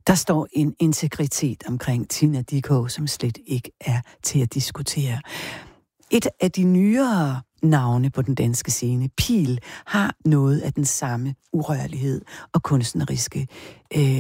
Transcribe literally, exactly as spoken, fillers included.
Der står en integritet omkring Tina Dickow, som slet ikke er til at diskutere. Et af de nyere navne på den danske scene, Pihl, har noget af den samme urørlighed og kunstneriske øh,